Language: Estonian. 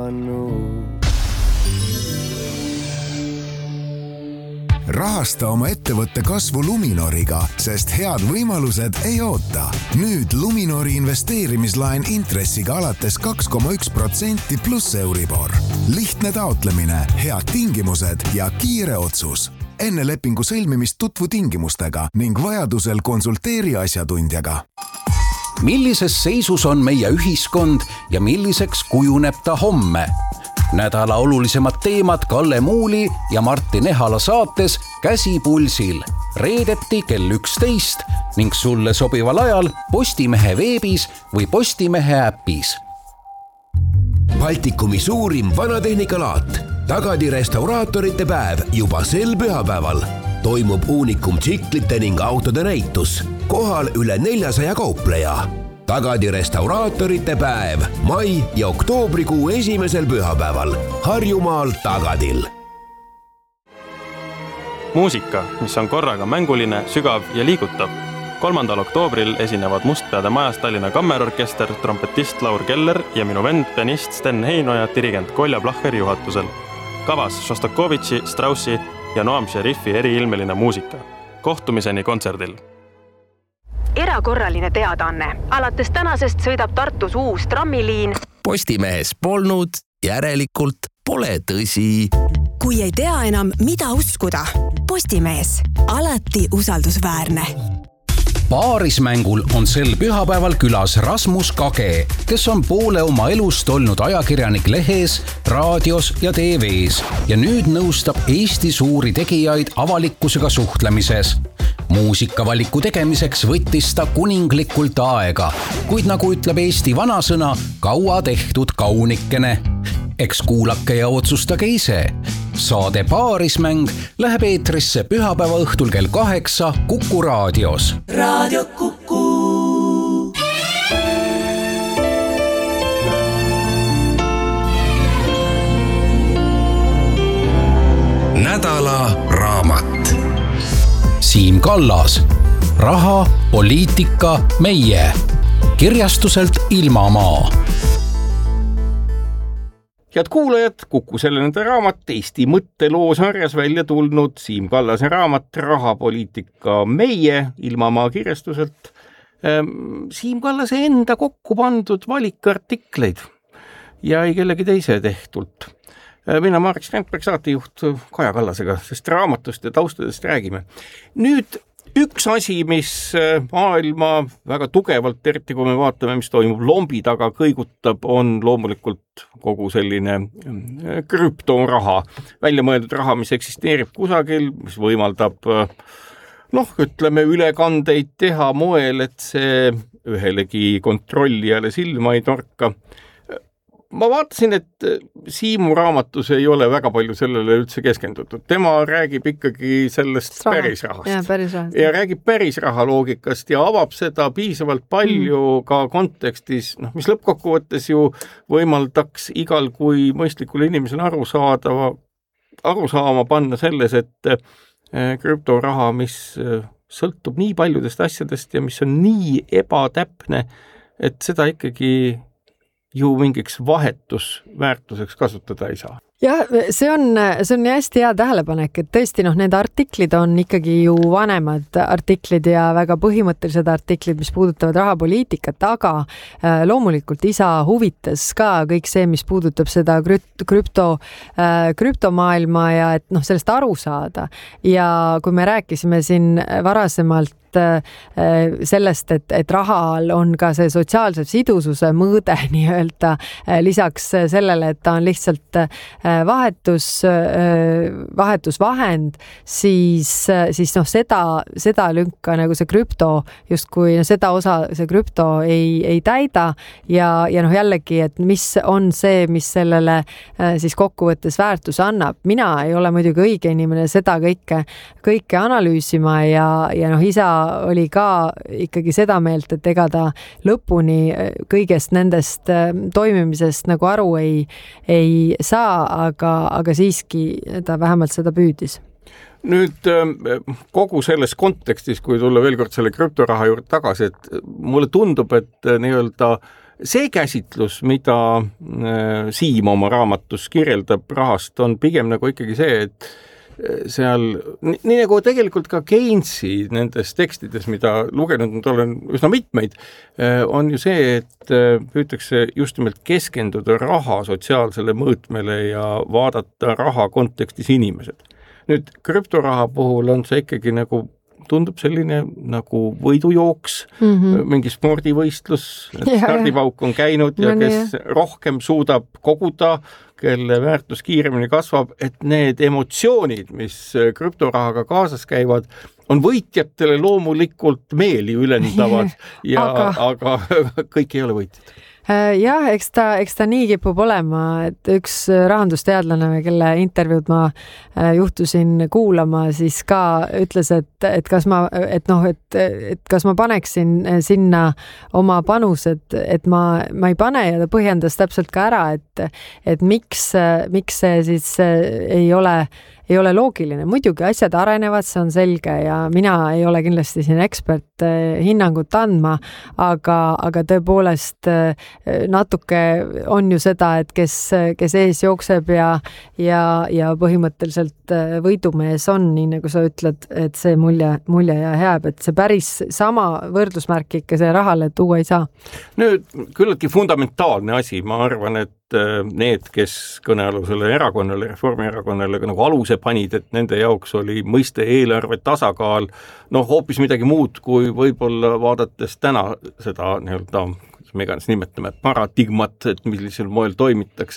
arvanud. Rahasta oma ettevõtte kasvu Luminoriga, sest head võimalused ei oota. Nüüd Luminori investeerimislaen intressiga alates 2,1% pluss Euribor. Lihtne taotlemine, head tingimused ja kiire otsus. Enne lepingu sõlmimist tutvu tingimustega ning vajadusel konsulteeri asjatundjaga. Millises seisus on meie ühiskond ja milliseks kujuneb ta homme? Nädala olulisemad teemad Kalle Muuli ja Martin Ehala saates Käsi pulsil. Reedeti kell 11 ning sulle sobival ajal Postimehe veebis või Postimehe äpis. Baltikumi suurim vanatehnikalaat. Tagadi restauraatorite päev juba sel pühapäeval. Toimub uunikum tsiklite ning autode näitus. Kohal üle 400 kaupleja. Tagadi restauraatorite päev mai ja oktoobrikuu esimesel pühapäeval Harjumaal Tagadil. Muusika, mis on korraga mänguline, sügav ja liigutav. 3. oktoobril esinevad Mustpeade majas Tallinna Kammerorkester, trompetist Laur Keller ja minu vend, pianist Sten Heino ja dirigent Kolja Plahher juhatusel. Kavas Šostakovitši, Straussi ja Noam Šerifi eriilmeline muusika. Kohtumiseni kontserdil. Erakorraline teadaanne. Alates tänasest sõidab Tartus uus trammiliin. Postimehes polnud, järelikult pole tõsi. Kui ei tea enam, mida uskuda. Postimees. Alati usaldusväärne. Paarismängul on sel pühapäeval külas Rasmus Kage, kes on poole oma elust olnud ajakirjanik lehes, raadios ja TVs ja nüüd nõustab Eesti suuri tegijaid avalikkusega suhtlemises. Muusikavaliku tegemiseks võttis ta kuninglikult aega, kuid nagu ütleb Eesti vanasõna, kaua tehtud kaunikene. Eks kuulake ja otsustage ise. Saade Paarismäng läheb eetrisse pühapäeva õhtul kell 8 Kuku raadios. Raadio Kuku. Nädala raamat. Siim Kallas. Raha, poliitika, meie. Kirjastuselt Ilmamaa. Head kuulajad, Kuku selle nende raamat Eesti mõtteloosarjas välja tulnud Siim Kallase raamat Raha, poliitika, meie Ilmamaa kirjastuselt. Siim Kallase enda kokku pandud valikartikleid ja ei kellegi teise tehtult. Mina Marek Strandberg, saatejuht Kaja Kallasega, sest raamatust ja taustadest räägime. Nüüd üks asi, mis maailma väga tugevalt, eriti kui me vaatame, mis toimub lombi taga, kõigutab, on loomulikult kogu selline krüptoraha, välja mõeldud raha, mis eksisteerib kusagil, mis võimaldab ütleme, ülekandeid teha moel, et see ühelegi kontrollijale silma ei torka. Ma vaatasin, et Siimu raamatus ei ole väga palju sellele üldse keskendutud. Tema räägib ikkagi sellest päris rahast. Ja räägib päris raha loogikast ja avab seda piisavalt palju ka kontekstis, mis lõppkokkuvõttes ju võimaldaks igal kui mõistlikul inimesel aru saama panna selles, et krüptoraha, mis sõltub nii paljudest asjadest ja mis on nii ebatäpne, et seda ikkagi ju mingiks vahetusväärtuseks kasutada ei saa. Jah, see on hästi hea tähelepanek, et tõesti need artiklid on ikkagi ju vanemad artiklid ja väga põhimõttelised artiklid, mis puudutavad rahapoliitikat, aga loomulikult isa huvitas ka kõik see, mis puudutab seda krüptomaailma ja et sellest aru saada. Ja kui me rääkisime siin varasemalt sellest, et rahal on ka see sotsiaalse sidususe mõõde nii-öelda lisaks sellele, et ta on lihtsalt vahetusvahend, siis seda lünka nagu see krüpto justkui seda osa see krüpto ei täida ja jällegi, et mis on see, mis sellele siis kokkuvõttes väärtus annab. Mina ei ole muidugi õige inimene seda kõike analüüsima ja isa oli ka ikkagi seda meelt, et ega ta lõpuni kõigest nendest toimimisest nagu aru ei saa, aga siiski ta vähemalt seda püüdis. Nüüd kogu selles kontekstis, kui tulla veel kord selle krüptoraha juurde tagasi, et mulle tundub, et nii-öelda see käsitlus, mida Siim oma raamatus kirjeldab rahast, on pigem nagu ikkagi see, et seal, nii nagu tegelikult ka Keynesi nendes tekstides, mida lugenud nüüd olen üsna mitmeid, on ju see, et püütakse just nimelt keskenduda raha sotsiaalsele mõõtmele ja vaadata raha kontekstis inimesed. Nüüd krüptoraha puhul on see ikkagi nagu tundub selline nagu võidujooks, mingi spordivõistlus, stardipauk on käinud ja kes rohkem suudab koguda, kelle väärtus kiiremini kasvab, et need emotsioonid, mis krüptorahaga kaasas käivad, on võitjatele loomulikult meeli ülendavad, aga kõik ei ole võitjad. Jah, eks ta nii kipub olema, et üks rahandusteadlane, kelle intervjuud ma juhtusin kuulama, siis ka ütles, et kas ma paneksin sinna oma panus, et ma ei pane, ja ta põhjendas täpselt ka ära, et miks see siis ei ole loogiline. Muidugi asjad arenevad, see on selge ja mina ei ole kindlasti siin ekspert hinnangut andma, aga tõepoolest natuke on ju seda, et kes ees jookseb ja põhimõtteliselt võidumees on, nii nagu sa ütled, et see mulje jääb, et see päris sama võrdlusmärk ikka see rahale tuua ei saa. Nüüd küllaltki fundamentaalne asi, ma arvan, et need, kes kõnealusele erakonnale, Reformierakonnale nagu aluse panid, et nende jaoks oli mõiste eelarve tasakaal, hoopis midagi muud, kui võib-olla vaadates täna seda nii-öelda, me iganes nimetame paradigmat, et millisel moel toimitakse,